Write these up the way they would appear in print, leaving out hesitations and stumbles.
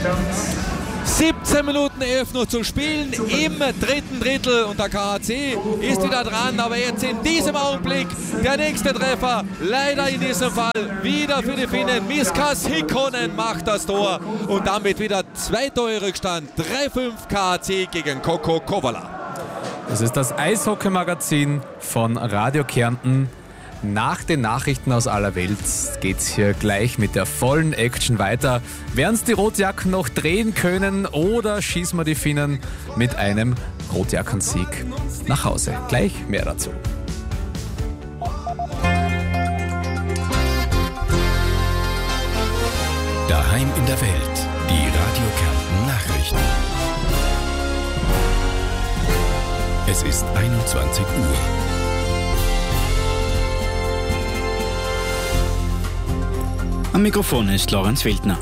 17 Minuten 11 noch zu spielen im dritten Drittel und der KHC ist wieder dran, aber jetzt in diesem Augenblick der nächste Treffer, leider in diesem Fall wieder für die Finnen. Miskas Hikkonen macht das Tor und damit wieder 2 Tore Rückstand, 3-5 KHC gegen Kokko Kovala. Das ist das Eishockey-Magazin von Radio Kärnten. Nach den Nachrichten aus aller Welt geht's hier gleich mit der vollen Action weiter. Werden's die Rotjacken noch drehen können oder schießen wir die Finnen mit einem Rotjackensieg nach Hause? Gleich mehr dazu. Daheim in der Welt, die Radio Kärnten Nachrichten. Es ist 21 Uhr. Am Mikrofon ist Lorenz Wildner.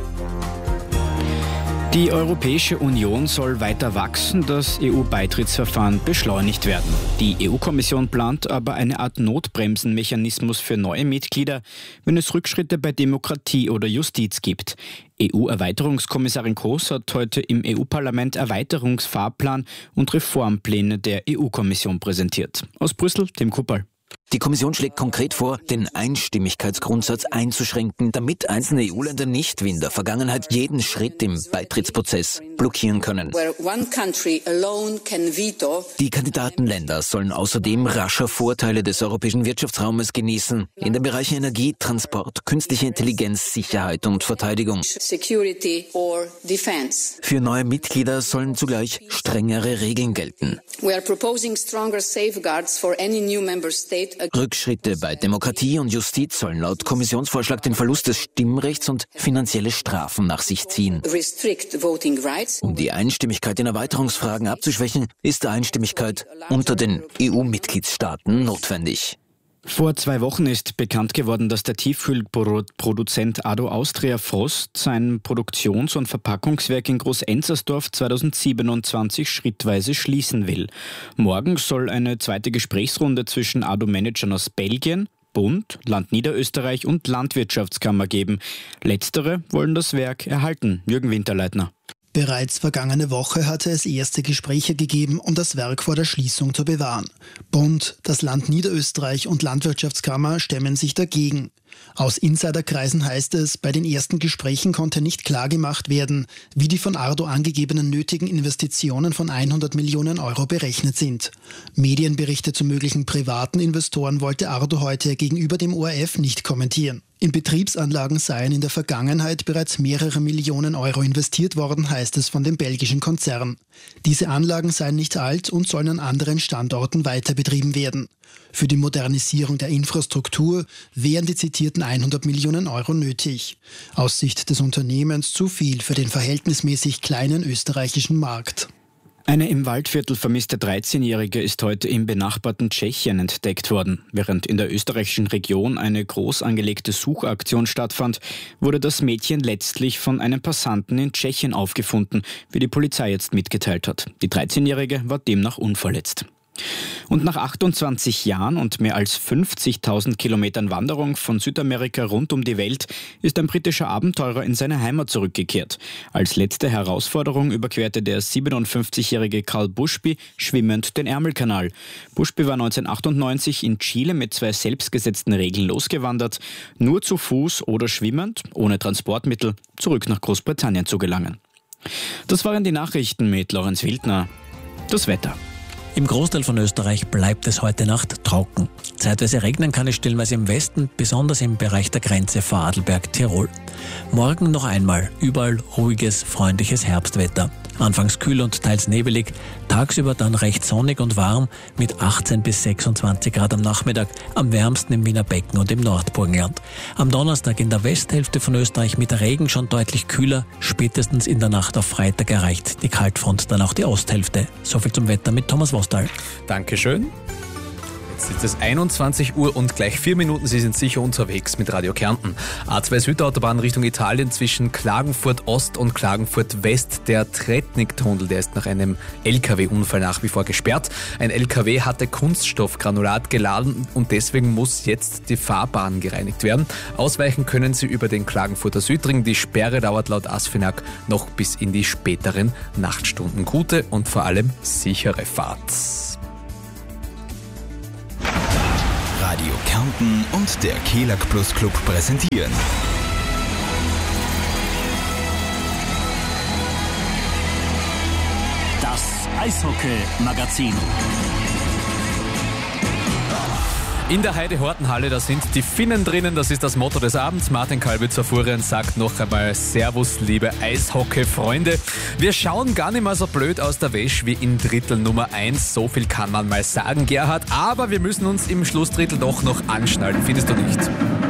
Die Europäische Union soll weiter wachsen, das EU-Beitrittsverfahren beschleunigt werden. Die EU-Kommission plant aber eine Art Notbremsenmechanismus für neue Mitglieder, wenn es Rückschritte bei Demokratie oder Justiz gibt. EU-Erweiterungskommissarin Kroes hat heute im EU-Parlament Erweiterungsfahrplan und Reformpläne der EU-Kommission präsentiert. Aus Brüssel, Tim Kuppel. Die Kommission schlägt konkret vor, den Einstimmigkeitsgrundsatz einzuschränken, damit einzelne EU-Länder nicht wie in der Vergangenheit jeden Schritt im Beitrittsprozess blockieren können. Die Kandidatenländer sollen außerdem rascher Vorteile des europäischen Wirtschaftsraumes genießen, in den Bereichen Energie, Transport, künstliche Intelligenz, Sicherheit und Verteidigung. Für neue Mitglieder sollen zugleich strengere Regeln gelten. Rückschritte bei Demokratie und Justiz sollen laut Kommissionsvorschlag den Verlust des Stimmrechts und finanzielle Strafen nach sich ziehen. Um die Einstimmigkeit in Erweiterungsfragen abzuschwächen, ist Einstimmigkeit unter den EU-Mitgliedstaaten notwendig. Vor 2 Wochen ist bekannt geworden, dass der Tiefkühlproduzent Ado Austria Frost sein Produktions- und Verpackungswerk in Groß-Enzersdorf 2027 schrittweise schließen will. Morgen soll eine zweite Gesprächsrunde zwischen Ado-Managern aus Belgien, Bund, Land Niederösterreich und Landwirtschaftskammer geben. Letztere wollen das Werk erhalten. Jürgen Winterleitner. Bereits vergangene Woche hatte es erste Gespräche gegeben, um das Werk vor der Schließung zu bewahren. Bund, das Land Niederösterreich und Landwirtschaftskammer stemmen sich dagegen. Aus Insiderkreisen heißt es, bei den ersten Gesprächen konnte nicht klargemacht werden, wie die von Ardo angegebenen nötigen Investitionen von 100 Millionen Euro berechnet sind. Medienberichte zu möglichen privaten Investoren wollte Ardo heute gegenüber dem ORF nicht kommentieren. In Betriebsanlagen seien in der Vergangenheit bereits mehrere Millionen Euro investiert worden, heißt es von dem belgischen Konzern. Diese Anlagen seien nicht alt und sollen an anderen Standorten weiter betrieben werden. Für die Modernisierung der Infrastruktur wären die zitierten 100 Millionen Euro nötig. Aus Sicht des Unternehmens zu viel für den verhältnismäßig kleinen österreichischen Markt. Eine im Waldviertel vermisste 13-Jährige ist heute im benachbarten Tschechien entdeckt worden. Während in der österreichischen Region eine groß angelegte Suchaktion stattfand, wurde das Mädchen letztlich von einem Passanten in Tschechien aufgefunden, wie die Polizei jetzt mitgeteilt hat. Die 13-Jährige war demnach unverletzt. Und nach 28 Jahren und mehr als 50.000 Kilometern Wanderung von Südamerika rund um die Welt ist ein britischer Abenteurer in seine Heimat zurückgekehrt. Als letzte Herausforderung überquerte der 57-jährige Carl Bushby schwimmend den Ärmelkanal. Bushby war 1998 in Chile mit 2 selbstgesetzten Regeln losgewandert, nur zu Fuß oder schwimmend, ohne Transportmittel, zurück nach Großbritannien zu gelangen. Das waren die Nachrichten mit Lorenz Wildner. Das Wetter. Im Großteil von Österreich bleibt es heute Nacht trocken. Zeitweise regnen kann es stellenweise im Westen, besonders im Bereich der Grenze Vorarlberg, Tirol. Morgen noch einmal überall ruhiges, freundliches Herbstwetter. Anfangs kühl und teils nebelig, tagsüber dann recht sonnig und warm mit 18 bis 26 Grad am Nachmittag, am wärmsten im Wiener Becken und im Nordburgenland. Am Donnerstag in der Westhälfte von Österreich mit Regen schon deutlich kühler, spätestens in der Nacht auf Freitag erreicht die Kaltfront dann auch die Osthälfte. Soviel zum Wetter mit Thomas Wostal. Dankeschön. Jetzt ist es 21 Uhr und gleich 4 Minuten. Sie sind sicher unterwegs mit Radio Kärnten. A2 Südautobahn Richtung Italien zwischen Klagenfurt Ost und Klagenfurt West. Der Tretnik-Tunnel, der ist nach einem LKW-Unfall nach wie vor gesperrt. Ein LKW hatte Kunststoffgranulat geladen und deswegen muss jetzt die Fahrbahn gereinigt werden. Ausweichen können Sie über den Klagenfurter Südring. Die Sperre dauert laut ASFINAG noch bis in die späteren Nachtstunden. Gute und vor allem sichere Fahrt. Radio Kärnten und der Kelag Plus Club präsentieren. Das Eishockey-Magazin. In der Heide-Horten-Halle, da sind die Finnen drinnen, das ist das Motto des Abends. Martin Kalbitzer-Furian sagt noch einmal Servus, liebe Eishockey-Freunde. Wir schauen gar nicht mal so blöd aus der Wäsche wie in Drittel Nummer 1, so viel kann man mal sagen, Gerhard. Aber wir müssen uns im Schlussdrittel doch noch anschnallen, findest du nicht?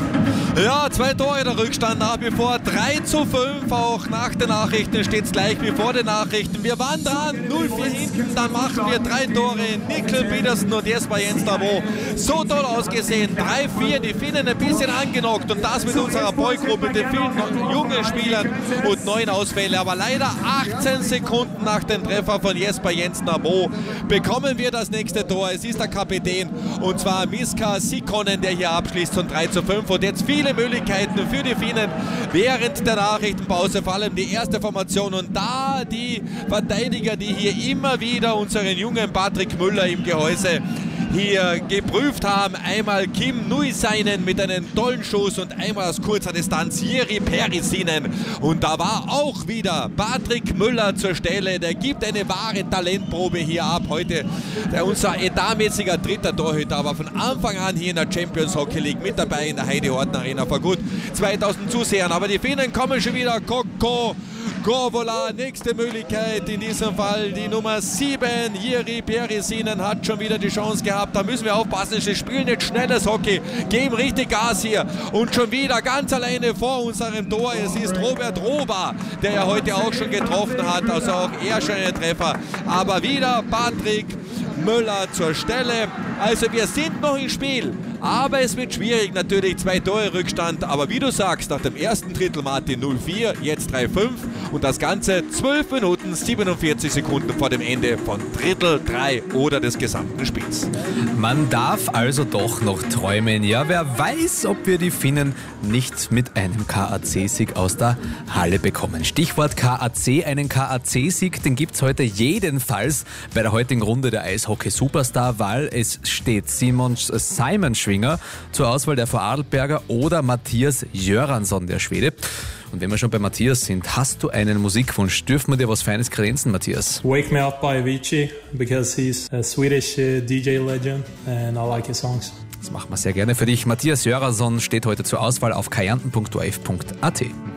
Ja, 2 Tore der Rückstand nach wie vor, 3:5, auch nach den Nachrichten steht es gleich wie vor den Nachrichten. Wir waren dran, 0-4 hinten, dann machen wir 3 Tore, Nikkel Petersen und Jesper Jensdabo. So toll ausgesehen, 3-4, die Finnen ein bisschen angenockt und das mit unserer Boygruppe, den vielen jungen Spielern und 9 Ausfälle. Aber leider 18 Sekunden nach dem Treffer von Jesper Jensdabo bekommen wir das nächste Tor. Es ist der Kapitän und zwar Miska Sikkonen, der hier abschließt zum 3:5 und jetzt viele Möglichkeiten für die Finnen während der Nachrichtenpause, vor allem die erste Formation und da die Verteidiger, die hier immer wieder unseren jungen Patrick Müller im Gehäuse hier geprüft haben. Einmal Kim Nuisainen mit einem tollen Schuss und einmal aus kurzer Distanz Jiri Perisinen. Und da war auch wieder Patrick Müller zur Stelle. Der gibt eine wahre Talentprobe hier ab heute. Unser etatmäßiger dritter Torhüter, aber von Anfang an hier in der Champions Hockey League mit dabei in der Heide-Horten Arena vor gut 2000 Zusehern. Aber die Finnen kommen schon wieder. Kokko Korvola, nächste Möglichkeit, in diesem Fall die Nummer 7, Jiri Perisinen hat schon wieder die Chance gehabt, da müssen wir aufpassen, sie spielen jetzt schnelles Hockey, geben richtig Gas hier und schon wieder ganz alleine vor unserem Tor, es ist Robert Roba, der ja heute auch schon getroffen hat, also auch er schon einen Treffer, aber wieder Patrick Müller zur Stelle, also wir sind noch im Spiel. Aber es wird schwierig, natürlich 2 Tore Rückstand. Aber wie du sagst, nach dem ersten Drittel Martin 0-4, jetzt 3-5 und das Ganze 12 Minuten 47 Sekunden vor dem Ende von Drittel 3 oder des gesamten Spiels. Man darf also doch noch träumen. Ja, wer weiß, ob wir die Finnen nicht mit einem KAC-Sieg aus der Halle bekommen. Stichwort KAC, einen KAC-Sieg, den gibt es heute jedenfalls bei der heutigen Runde der Eishockey-Superstar-Wahl. Es steht Simon Schwinger zur Auswahl der Vorarlberger oder Matthias Göransson, der Schwede. Und wenn wir schon bei Matthias sind, hast du einen Musikwunsch? Dürfen wir dir was Feines kredenzen, Matthias? Wake Me Up by Avicii, because he's a Swedish DJ legend and I like his songs. Das machen wir sehr gerne für dich. Matthias Göransson steht heute zur Auswahl auf kärnten.orf.at.